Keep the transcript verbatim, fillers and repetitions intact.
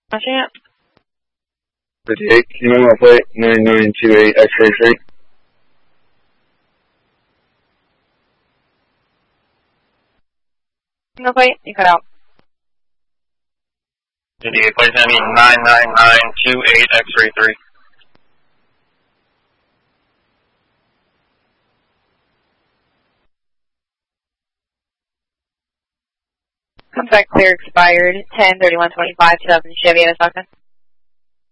Champ. fifty-eight, can you know my plate? nine nine two eight X-ray three. No plate, you cut out. fifty-eight, plate Sammy, nine nine nine two eight X-ray three. Contact clear expired ten thirty-one twenty-five two thousand Chevy Osaka.